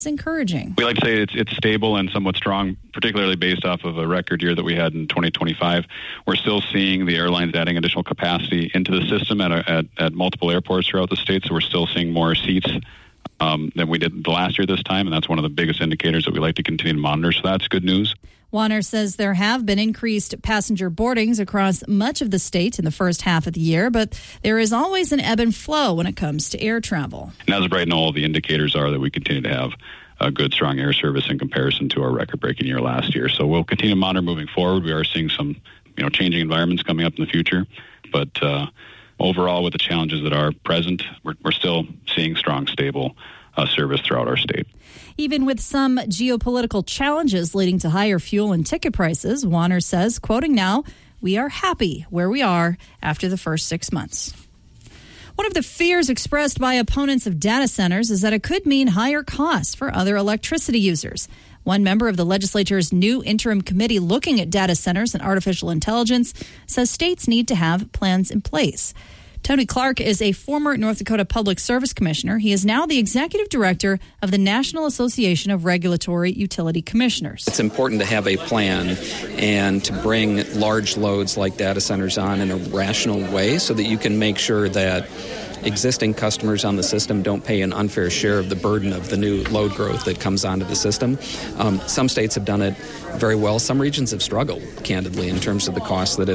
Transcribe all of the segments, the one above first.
encouraging. We like to say it's stable and somewhat strong, particularly based off of a record year that we had in 2025. We're still seeing the airlines adding additional capacity into the system at multiple airports throughout the state, so we're still seeing more seats than we did the last year this time, and that's one of the biggest indicators that we like to continue to monitor, so that's good news. Warner says there have been increased passenger boardings across much of the state in the first half of the year, but there is always an ebb and flow when it comes to air travel. And as of right now, all the indicators are that we continue to have a good, strong air service in comparison to our record-breaking year last year. So we'll continue to monitor moving forward. We are seeing some, changing environments coming up in the future, but overall, with the challenges that are present, we're still seeing strong, stable service throughout our state. Even with some geopolitical challenges leading to higher fuel and ticket prices, Warner says, quoting now, "We are happy where we are after the first 6 months." One of the fears expressed by opponents of data centers is that it could mean higher costs for other electricity users. One member of the legislature's new interim committee looking at data centers and artificial intelligence says states need to have plans in place. Tony Clark is a former North Dakota Public Service Commissioner. He is now the executive director of the National Association of Regulatory Utility Commissioners. It's important to have a plan and to bring large loads like data centers on in a rational way so that you can make sure that existing customers on the system don't pay an unfair share of the burden of the new load growth that comes onto the system. Some states have done it very well. Some regions have struggled, candidly, in terms of the costs that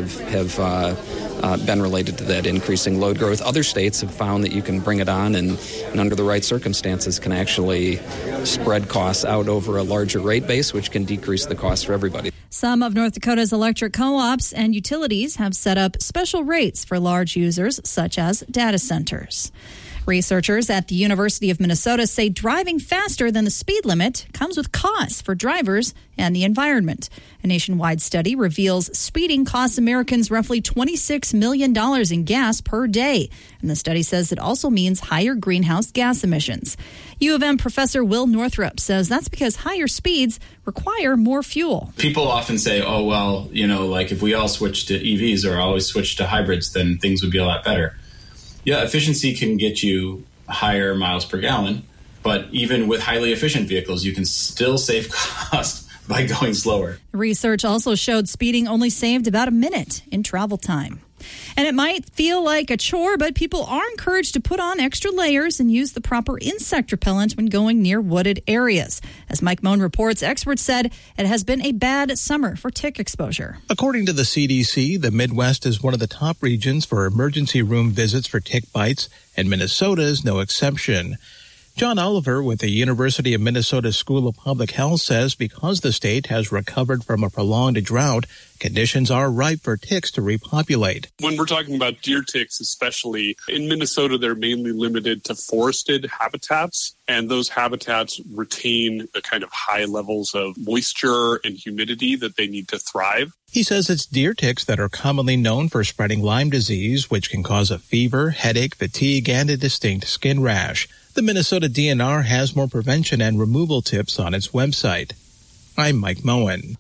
have been related to that increasing load growth. Other states have found that you can bring it on and under the right circumstances can actually spread costs out over a larger rate base, which can decrease the cost for everybody. Some of North Dakota's electric co-ops and utilities have set up special rates for large users, such as data centers. Researchers at the University of Minnesota say driving faster than the speed limit comes with costs for drivers and the environment. A nationwide study reveals speeding costs Americans roughly $26 million in gas per day. And the study says it also means higher greenhouse gas emissions. U of M professor Will Northrup says that's because higher speeds require more fuel. People often say, oh, well, like if we all switch to EVs or always switch to hybrids, then things would be a lot better. Yeah, efficiency can get you higher miles per gallon, but even with highly efficient vehicles, you can still save cost by going slower. Research also showed speeding only saved about a minute in travel time. And it might feel like a chore, but people are encouraged to put on extra layers and use the proper insect repellent when going near wooded areas. As Mike Moen reports, experts said it has been a bad summer for tick exposure. According to the CDC, the Midwest is one of the top regions for emergency room visits for tick bites, and Minnesota is no exception. John Oliver with the University of Minnesota School of Public Health says because the state has recovered from a prolonged drought, conditions are ripe for ticks to repopulate. When we're talking about deer ticks, especially in Minnesota, they're mainly limited to forested habitats, and those habitats retain the kind of high levels of moisture and humidity that they need to thrive. He says it's deer ticks that are commonly known for spreading Lyme disease, which can cause a fever, headache, fatigue, and a distinct skin rash. The Minnesota DNR has more prevention and removal tips on its website. I'm Mike Moen.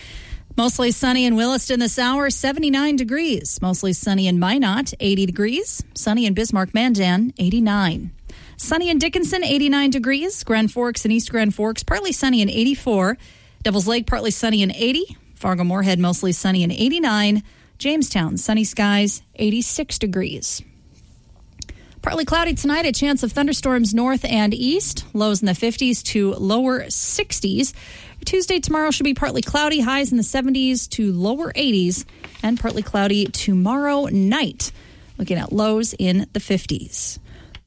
Mostly sunny in Williston this hour, 79 degrees. Mostly sunny in Minot, 80 degrees. Sunny in Bismarck-Mandan, 89. Sunny in Dickinson, 89 degrees. Grand Forks and East Grand Forks, partly sunny in 84. Devils Lake, partly sunny in 80. Fargo-Moorhead, mostly sunny in 89. Jamestown, sunny skies, 86 degrees. Partly cloudy tonight, a chance of thunderstorms north and east. Lows in the 50s to lower 60s. Tuesday, tomorrow should be partly cloudy, highs in the 70s to lower 80s, and partly cloudy tomorrow night. Looking at lows in the 50s.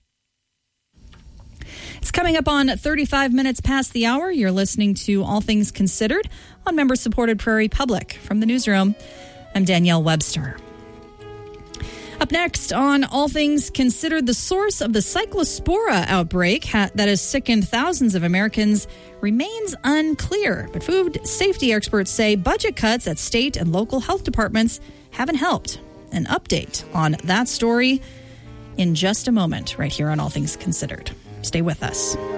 It's coming up on 35 minutes past the hour. You're listening to All Things Considered on member-supported Prairie Public. From the newsroom, I'm Danielle Webster. Up next on All Things Considered, the source of the Cyclospora outbreak that has sickened thousands of Americans remains unclear. But food safety experts say budget cuts at state and local health departments haven't helped. An update on that story in just a moment, right here on All Things Considered. Stay with us.